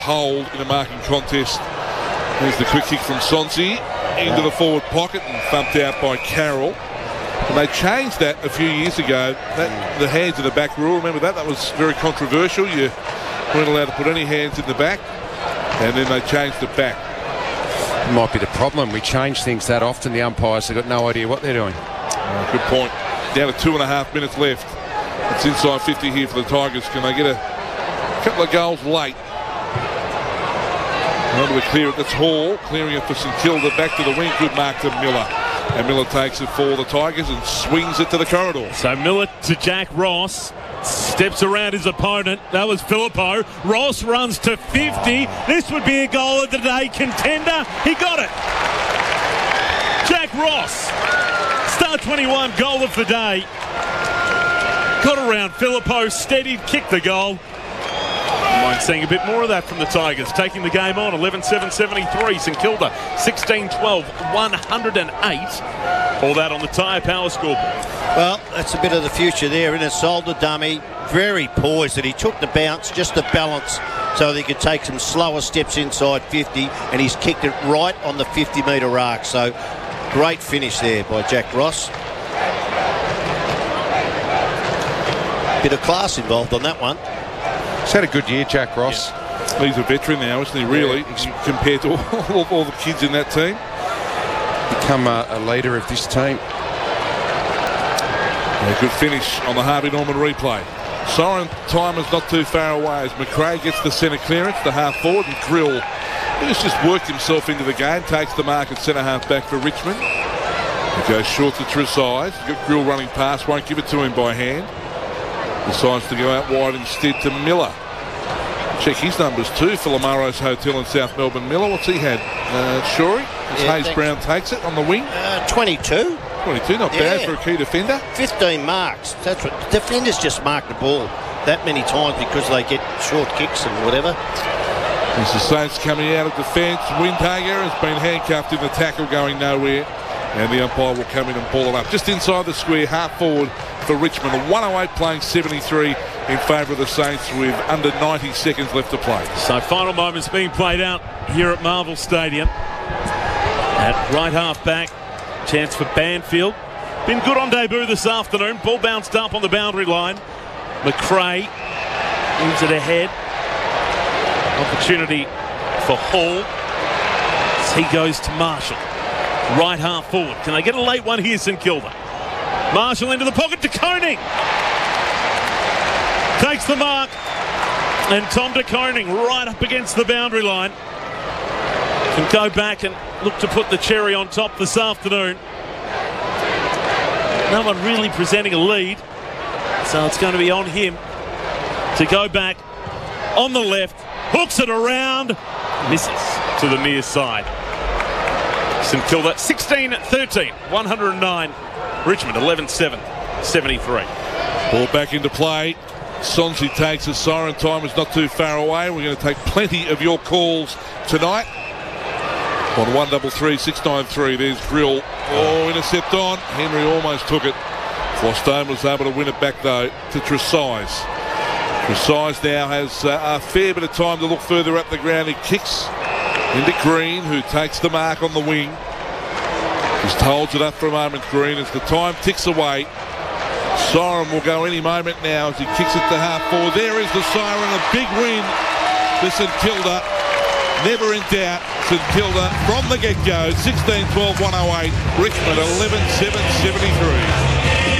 hold in a marking contest. Here's the quick kick from Sonsi into the forward pocket and thumped out by Carroll. And they changed that a few years ago, the hands in the back rule. Remember that? That was very controversial. You weren't allowed to put any hands in the back, and then they changed it back. It might be the problem. We change things that often. The umpires have got no idea what they're doing. Good point. Down to 2.5 minutes left. It's inside 50 here for the Tigers. Can they get a couple of goals late? Able to clear it. That's Hall clearing it for St Kilda. Back to the wing. Good mark to Miller. And Miller takes it for the Tigers and swings it to the corridor. So Miller to Jack Ross. Steps around his opponent. That was Filippo. Ross runs to 50. This would be a goal of the day contender. He got it. Jack Ross. Star 21 goal of the day. Got around Filippo. Steadied. Kicked the goal. Mind seeing a bit more of that from the Tigers. Taking the game on, 11-7-73. St Kilda, 16-12, 108. All that on the Tyre Power scoreboard. Well, that's a bit of the future there, isn't it? Sold the dummy, very poised, and he took the bounce just to balance so that he could take some slower steps inside 50, and he's kicked it right on the 50-metre arc. So, great finish there by Jack Ross. Bit of class involved on that one. He's had a good year, Jack Ross. Yeah. He's a veteran now, isn't he, really, compared to all the kids in that team? Become a leader of this team. A good finish on the Harvey Norman replay. Siren time is not too far away as McRae gets the centre clearance, the half forward, and Grill, who's just worked himself into the game, takes the mark at centre half back for Richmond. He goes short to Tresize. Got Grill running past, won't give it to him by hand. Decides to go out wide instead to Miller. Check his numbers too for Lamaro's Hotel in South Melbourne. Miller, what's he had? Shorey, as Hayes Brown takes it on the wing. 22. 22, not bad for a key defender. 15 marks. That's what defenders just mark the ball that many times because they get short kicks and whatever. As the Saints coming out of defence, Windhager has been handcuffed in the tackle, going nowhere. And the umpire will come in and ball it up. Just inside the square, half forward for Richmond. A 108 playing 73 in favour of the Saints with under 90 seconds left to play. So final moments being played out here at Marvel Stadium. At right half back, chance for Banfield. Been good on debut this afternoon. Ball bounced up on the boundary line. McRae moves it ahead. Opportunity for Hall as he goes to Marshall. Right half forward. Can they get a late one here, St Kilda? Marshall into the pocket to Koning. Takes the mark. And Tom de Koning right up against the boundary line. Can go back and look to put the cherry on top this afternoon. No one really presenting a lead. So it's going to be on him to go back on the left. Hooks it around. Misses to the near side. St Kilda 16-13, 109. Richmond 11-7, 73. Ball back into play. Sonsi takes a siren time is not too far away. We're going to take plenty of your calls tonight. On 133 693, there's Grill. Oh, intercept on. Henry almost took it. Flostone was able to win it back though to Tresize. Tresize now has a fair bit of time to look further up the ground. He kicks into Green, who takes the mark on the wing. Just holds it up for a moment, Green, as the time ticks away. Siren will go any moment now as he kicks it to half forward. There is the siren, a big win for St Kilda. Never in doubt, St Kilda from the get-go, 16-12-108, Richmond 11-7-73.